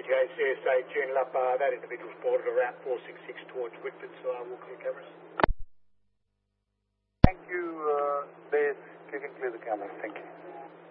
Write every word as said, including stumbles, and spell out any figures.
J C S A, June Lapa, that individual's boarded around four six six towards Whitford, so I will clear cameras. Thank you, uh, Base. You can clear the cameras. Thank you.